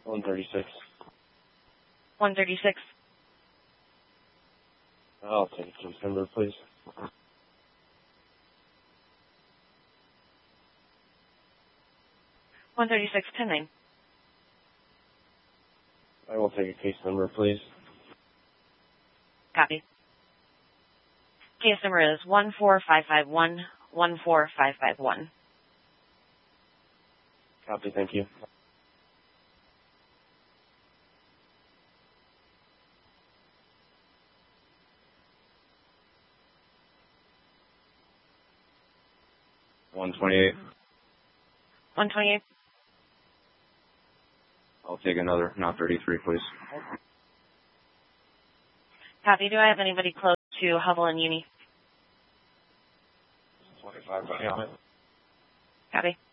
136. 136. I'll take a case number, please. 136, 10-9. I will take a case number, please. Copy. Case number is 14551, 14551. Copy, thank you. $128. 128. I'll take another, not 33, please. Copy. Do I have anybody close to Hubble and Uni? 25, yeah. Copy.